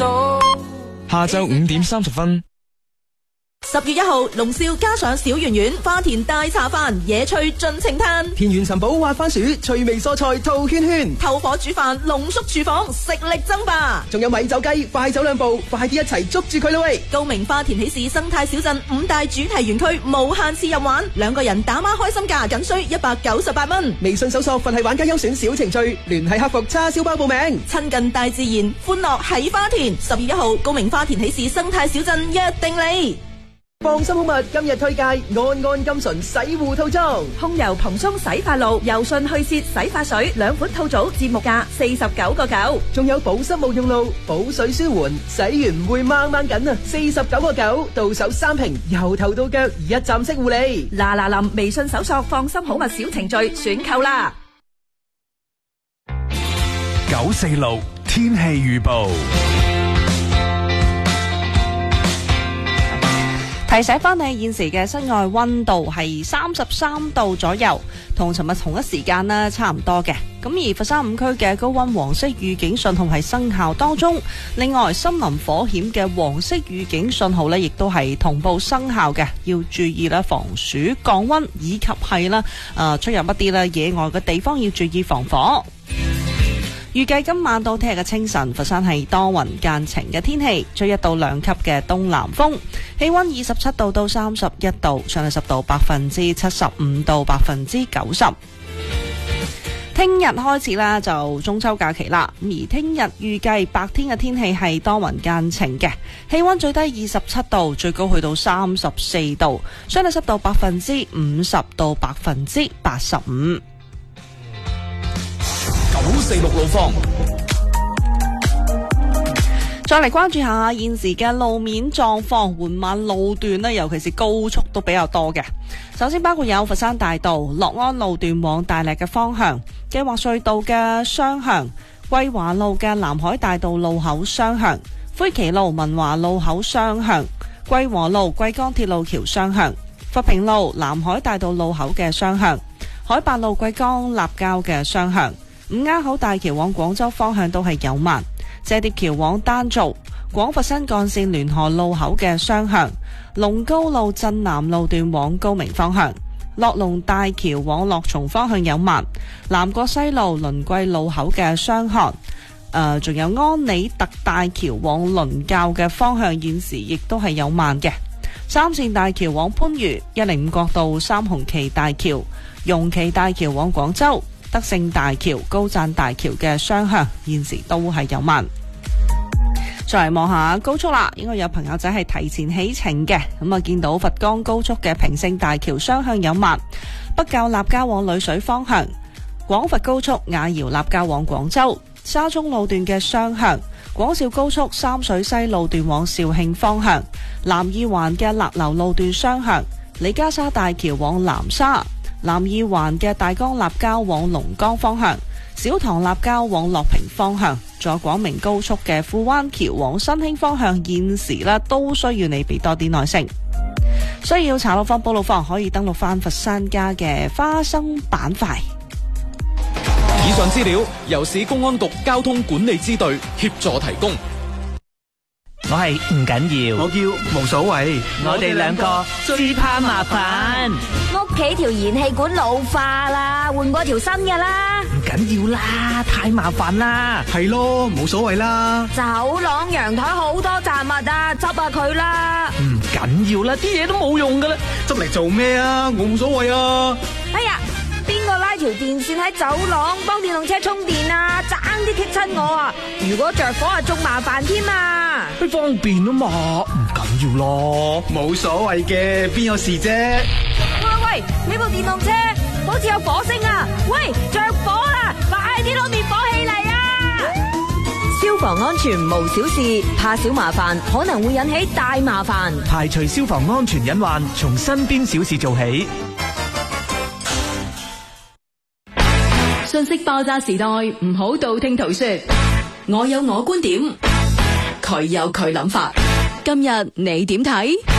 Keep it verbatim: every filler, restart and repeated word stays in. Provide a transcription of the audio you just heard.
數。 下晝五點三十分。 十月一號，龍少加上小圓圓花田大茶飯，野趣盡情嘆， 田園尋寶挖番薯，趣味蔬菜套圈圈， 透火煮飯濃縮廚房，食力爭霸。 仲有米酒雞，快走兩步，快啲一齊捉住佢啦喂！ 高明花田喜事生態小鎮五大主題園區無限次任玩，兩個人打孖開心價僅需一百九十八蚊。 微信搜索佛系玩家優選小程序，聯繫客服叉燒包報名。 親近大自然，歡樂喺花田。十月一號，高明花田喜事生態小鎮約定你。 放心好物今日推介安安金純洗護套裝， 控油蓬鬆洗髮露、柔順去屑洗髮水兩款套組，節目價四十九個九。 仲有保濕冇用露、補水舒緩，洗完唔會掹掹緊啊！四十九個九，到手三瓶，由頭到腳一站式護理。 嗱嗱臨，微信搜索放心好物小程序選購啦。 九四六天氣預報。 提醒翻你，現時嘅室外溫度係三十三度左右，同尋日同一時間呢差唔多嘅。咁而佛山五區嘅高溫黃色預警信號係生效當中，另外森林火險嘅黃色預警信號呢亦都係同步生效嘅，要注意啦，防暑降溫以及係啦誒出入一啲啦野外嘅地方要注意防火。預計今晚到聽日嘅清晨，佛山係多雲間晴嘅天氣，吹一到兩級嘅東南風，氣溫二十七度到三十一度，相對濕度百分之七十五到百分之九十。聽日開始啦，就中秋假期啦。而聽日預計白天嘅天氣係多雲間晴嘅，氣溫最低二十七度，最高去到三十四度，相對濕度百分之五十到百分之八十五。 九四六路況， 再嚟關注下現時嘅路面狀況，緩慢路段呢，尤其是高速都比較多嘅。首先包括有佛山大道、樂安路段往大瀝嘅方向、計劃隧道嘅雙向、桂華路嘅南海大道路口雙向、灰旗路文華路口雙向、桂和路桂江鐵路橋雙向、佛平路南海大道路口嘅雙向、海八路桂江立交嘅雙向。五鴉口大橋往廣州方向都係有慢，謝疊橋往丹灶、廣佛新幹線聯河路口嘅雙向、龍高路鎮南路段往高明方向、樂龍大橋往樂松方向有慢，南國西路倫桂路口嘅雙向，誒，仲有安里特大橋往倫教嘅方向現時亦都係有慢嘅。三線大橋往番禺、一零五國道三紅旗大橋、容旗大橋往廣州、德勝大橋、高贊大橋嘅雙向現時都係有慢。再嚟望下高速啦，應該有朋友仔係提前起程嘅，咁啊見到佛岡高速嘅平勝大橋雙向有慢，北滘立交往麗水方向、廣佛高速雅瑤立交往廣州、沙中路段嘅雙向、廣肇高速三水西路段往肇慶方向、南二環嘅勒流路段雙向、李家沙大橋往南沙、南二環嘅大江立交往龍崗方向、小塘立交往樂平方向，仲有廣明高速嘅富灣橋往新興方向，現時呢都需要你俾多啲耐性。需要查路況報路況，可以登錄翻佛山家嘅花生板塊。 以上資料由市公安局交通管理支隊協助提供。 我係唔緊要， 我叫無所謂。 我哋兩個最怕麻煩。 屋企條燃氣管老化啦，換過條新嘅啦。 唔緊要啦，太麻煩啦。 係咯，冇所謂啦。 走廊陽台好多雜物啊，執下佢啦。 唔緊要啦，啲嘢都冇用噶啦， 執嚟做咩啊？我冇所謂啊。 哎呀，邊個拉條電線喺走廊幫電動車充電啊？爭啲踢親我啊！如果着火啊，仲麻煩添啊！ 佢方便啊嘛，唔緊要咯， 冇所謂嘅，邊有事啫？ 喂喂，你部電動車好似有火星啊！喂，着火啦！快啲攞滅火器嚟啊！ 消防安全無小事，怕小麻煩可能會引起大麻煩。 排除消防安全隱患，從身邊小事做起。 信息爆炸時代，唔好道聽途說。我有我觀點，佢有佢諗法。今日你點睇？